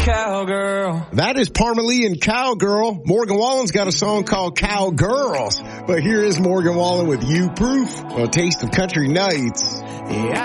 cowgirl. That is Parmalee and Cowgirl. Morgan Wallen's got a song called Cowgirls. But here is Morgan Wallen with You Proof on Taste of Country Nights. Yeah,